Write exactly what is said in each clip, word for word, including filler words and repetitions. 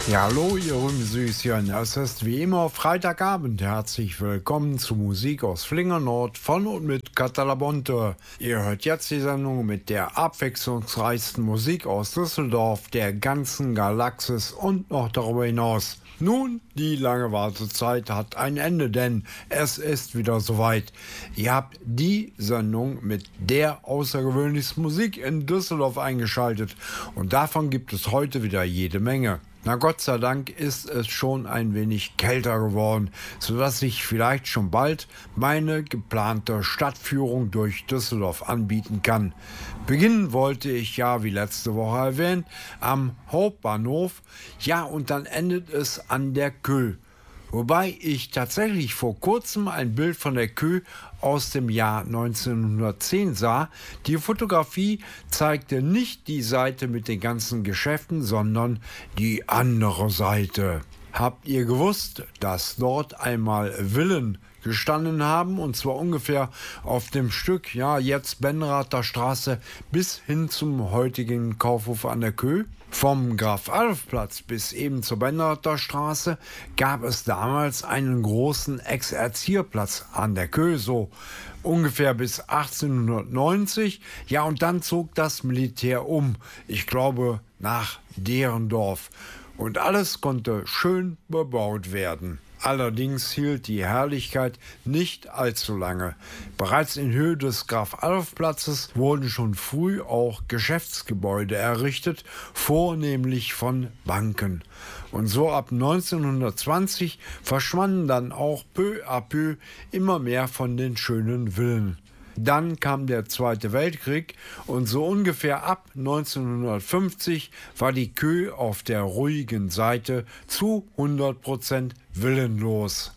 Ja, hallo, ihr Rühmsüßchen. Es ist wie immer Freitagabend. Herzlich willkommen zu Musik aus Flingernord von und mit Catalabonte. Ihr hört jetzt die Sendung mit der abwechslungsreichsten Musik aus Düsseldorf, der ganzen Galaxis und noch darüber hinaus. Nun, die lange Wartezeit hat ein Ende, denn es ist wieder soweit. Ihr habt die Sendung mit der außergewöhnlichsten Musik in Düsseldorf eingeschaltet und davon gibt es heute wieder jede Menge. Na Gott sei Dank ist es schon ein wenig kälter geworden, sodass ich vielleicht schon bald meine geplante Stadtführung durch Düsseldorf anbieten kann. Beginnen wollte ich ja, wie letzte Woche erwähnt, am Hauptbahnhof, ja und dann endet es an der Kö. Wobei ich tatsächlich vor kurzem ein Bild von der Kö aus dem Jahr neunzehnhundertzehn sah. Die Fotografie zeigte nicht die Seite mit den ganzen Geschäften, sondern die andere Seite. Habt ihr gewusst, dass dort einmal Villen gestanden haben, und zwar ungefähr auf dem Stück, ja jetzt Benrather Straße bis hin zum heutigen Kaufhof an der Kö? Vom Graf-Adolf-Platz bis eben zur Benrather Straße gab es damals einen großen Exerzierplatz an der Kö, so ungefähr bis achtzehnhundertneunzig. Ja, und dann zog das Militär um, ich glaube nach Derendorf. Und alles konnte schön bebaut werden. Allerdings hielt die Herrlichkeit nicht allzu lange. Bereits in Höhe des Graf-Adolf-Platzes wurden schon früh auch Geschäftsgebäude errichtet, vornehmlich von Banken. Und so ab neunzehnhundertzwanzig verschwanden dann auch peu à peu immer mehr von den schönen Villen. Dann kam der Zweite Weltkrieg und so ungefähr ab neunzehnhundertfünfzig war die Kö auf der ruhigen Seite zu hundert Prozent villenlos.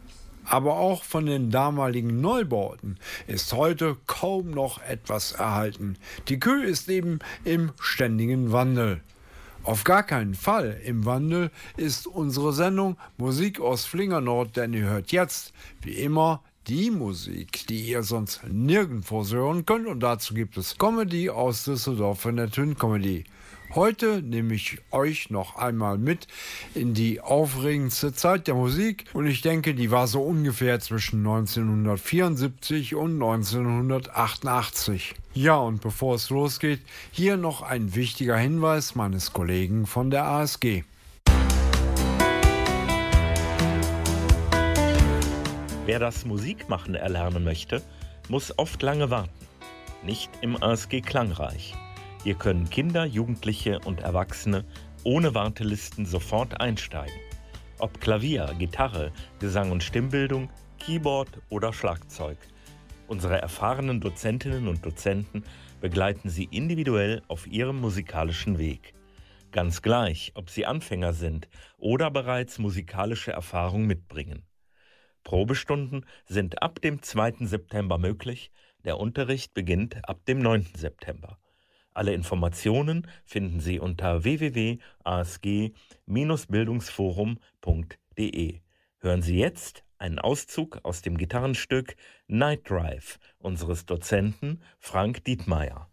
Aber auch von den damaligen Neubauten ist heute kaum noch etwas erhalten. Die Kö ist eben im ständigen Wandel. Auf gar keinen Fall im Wandel ist unsere Sendung Musik aus Flingernord, denn ihr hört jetzt, wie immer, die Musik, die ihr sonst nirgendwo hören könnt, und dazu gibt es Comedy aus Düsseldorf von der Twin Comedy. Heute nehme ich euch noch einmal mit in die aufregendste Zeit der Musik und ich denke, die war so ungefähr zwischen neunzehnhundertvierundsiebzig und neunzehnhundertachtundachtzig. Ja, und bevor es losgeht, hier noch ein wichtiger Hinweis meines Kollegen von der A S G. Wer das Musikmachen erlernen möchte, muss oft lange warten. Nicht im A S G Klangreich. Hier können Kinder, Jugendliche und Erwachsene ohne Wartelisten sofort einsteigen. Ob Klavier, Gitarre, Gesang und Stimmbildung, Keyboard oder Schlagzeug. Unsere erfahrenen Dozentinnen und Dozenten begleiten Sie individuell auf Ihrem musikalischen Weg. Ganz gleich, ob Sie Anfänger sind oder bereits musikalische Erfahrung mitbringen. Probestunden sind ab dem zweiten September möglich, der Unterricht beginnt ab dem neunten September. Alle Informationen finden Sie unter w w w punkt a s g Bindestrich bildungsforum punkt d e. Hören Sie jetzt einen Auszug aus dem Gitarrenstück Night Drive unseres Dozenten Frank Dietmeier.